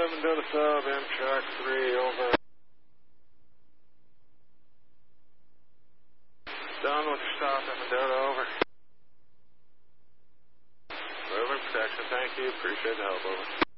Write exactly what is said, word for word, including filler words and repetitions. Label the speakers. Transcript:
Speaker 1: seven Delta Sub, Amtrak three, over. Done with your stop, M Delta, over. Moving protection, thank you, appreciate the help, over.